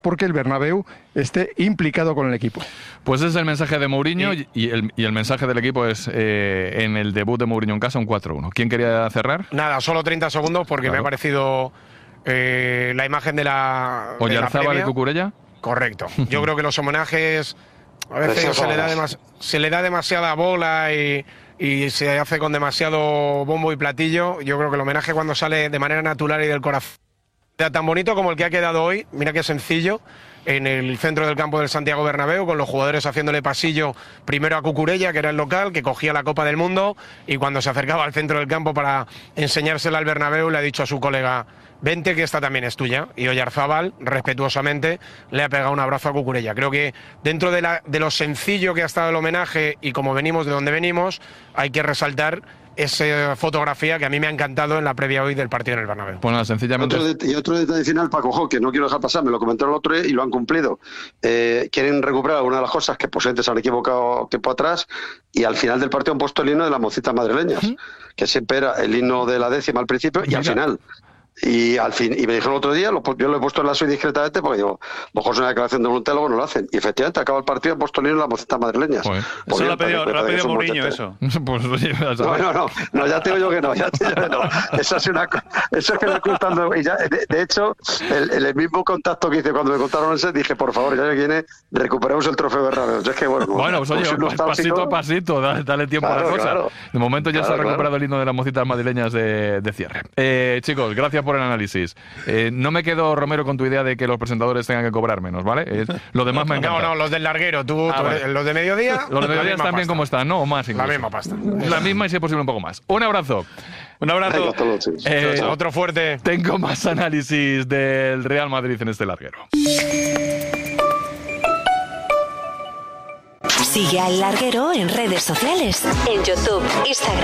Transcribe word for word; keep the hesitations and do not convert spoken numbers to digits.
porque el Bernabéu esté implicado con el equipo. Pues ese es el mensaje de Mourinho y, y, el, y el mensaje del equipo es eh, en el debut de Mourinho en casa un cuatro uno. ¿Quién quería cerrar? Nada, solo treinta segundos porque claro. me ha parecido eh, la imagen de la Oyarzábal y Cucurella. Correcto. Yo creo que los homenajes a veces se le, da demas, se le da demasiada bola y, y se hace con demasiado bombo y platillo. Yo creo que el homenaje cuando sale de manera natural y del corazón tan bonito como el que ha quedado hoy, mira qué sencillo, en el centro del campo del Santiago Bernabéu, con los jugadores haciéndole pasillo primero a Cucurella, que era el local, que cogía la Copa del Mundo, y cuando se acercaba al centro del campo para enseñársela al Bernabéu, le ha dicho a su colega: vente, que esta también es tuya. Y Oyarzábal, respetuosamente, le ha pegado un abrazo a Cucurella. Creo que dentro de, la, de lo sencillo que ha estado el homenaje y como venimos de donde venimos, hay que resaltar esa fotografía que a mí me ha encantado en la previa hoy del partido en el Bernabéu. Pues nada, sencillamente... Otro de, y otro detalle final, Paco Jo, que no quiero dejar pasar, me lo comentó el otro día y lo han cumplido. Eh, quieren recuperar algunas de las cosas que posiblemente se han equivocado tiempo atrás, y al final del partido han puesto el himno de las mocitas madrileñas, ¿sí? Que siempre era el himno de la décima al principio y Mira. al final. Y al fin, y me dijeron el otro día, lo, yo lo he puesto en la suite discretamente porque digo, mejor es una declaración de voluntad, luego no lo hacen. Y efectivamente, acaba el partido, han puesto el hino en las mocitas madrileñas. Pues, eso lo ha pedido, lo ha pedido Mourinho, eso. Pues, oye, no, no, no, no, ya te digo yo que no, ya te digo que no. Eso es una eso es que me ocultando. Y ya, de, de hecho, el, el mismo contacto que hice cuando me contaron ese, dije, por favor, ya que viene, recuperemos el trofeo Bernabéu. Es que bueno, bueno, pues oye, pues, pasito a pasito, dale, dale tiempo claro, a la cosa. Claro. De momento ya claro, se ha recuperado claro. el himno de las mocitas madrileñas de, de cierre. Eh, chicos, gracias por el análisis. Eh, no me quedo, Romero, con tu idea de que los presentadores tengan que cobrar menos, ¿vale? Eh, lo demás me encanta. No, no, los del larguero, tú, ah, tú vale. los de mediodía. Los de mediodía están bien como están, ¿no? O más incluso. La misma pasta. La misma y si es posible un poco más. Un abrazo. Un abrazo. Eh, Otro fuerte. Tengo más análisis del Real Madrid en este larguero. Sigue al larguero en redes sociales, en YouTube, Instagram